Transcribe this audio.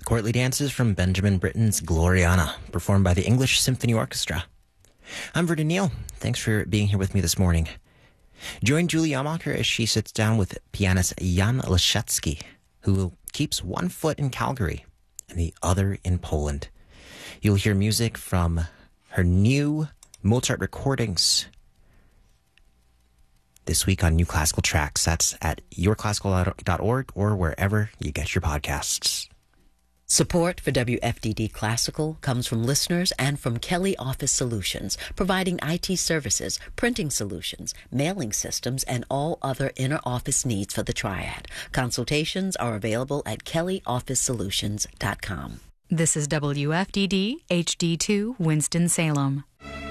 Courtly dances from Benjamin Britten's Gloriana, performed by the English Symphony Orchestra. I'm Vernon Neal. Thanks for being here with me this morning. Join Julie Yamacher as she sits down with pianist Jan Leszecki, who keeps one foot in Calgary and the other in Poland. You'll hear music from her new Mozart recordings this week on New Classical Tracks. That's at yourclassical.org or wherever you get your podcasts. Support for WFDD Classical comes from listeners and from Kelly Office Solutions, providing IT services, printing solutions, mailing systems, and all other inner office needs for the triad. Consultations are available at kellyofficesolutions.com. This is WFDD HD2 Winston-Salem.